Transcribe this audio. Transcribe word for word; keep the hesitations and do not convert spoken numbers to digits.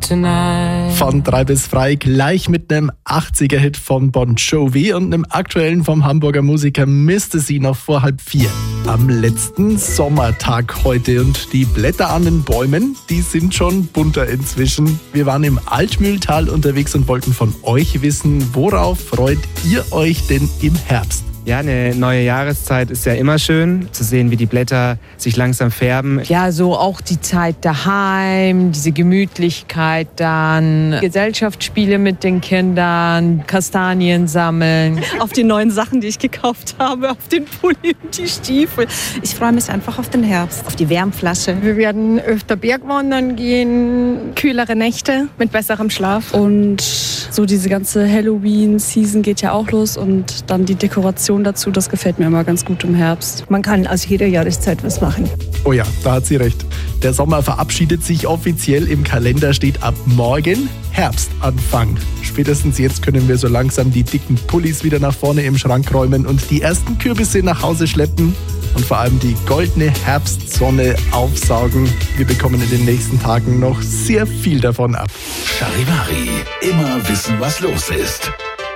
tonight. Von drei bis frei gleich mit einem achtziger-Hit von Bon Jovi und einem aktuellen vom Hamburger Musiker Misste Sie noch vor halb vier. Am letzten Sommertag heute und die Blätter an den Bäumen, die sind schon bunter inzwischen. Wir waren im Altmühltal unterwegs und wollten von euch wissen, worauf freut ihr euch denn im Herbst? Ja, eine neue Jahreszeit ist ja immer schön, zu sehen, wie die Blätter sich langsam färben. Ja, so auch die Zeit daheim, diese Gemütlichkeit dann, Gesellschaftsspiele mit den Kindern, Kastanien sammeln. Auf die neuen Sachen, die ich gekauft habe, auf den Pulli und die Stiefel. Ich freue mich einfach auf den Herbst, auf die Wärmflasche. Wir werden öfter Bergwandern gehen, Kühlere Nächte mit besserem Schlaf. Und so diese ganze Halloween-Season geht ja auch los und dann die Dekoration dazu, das gefällt mir immer ganz gut im Herbst. Man kann aus jeder Jahreszeit was machen. Oh ja, da hat sie recht. Der Sommer verabschiedet sich offiziell. Im Kalender steht ab morgen Herbstanfang. Spätestens jetzt können wir so langsam die dicken Pullis wieder nach vorne im Schrank räumen und die ersten Kürbisse nach Hause schleppen und vor allem die goldene Herbstsonne aufsaugen. Wir bekommen in den nächsten Tagen noch sehr viel davon ab. Charivari, immer wissen, was los ist.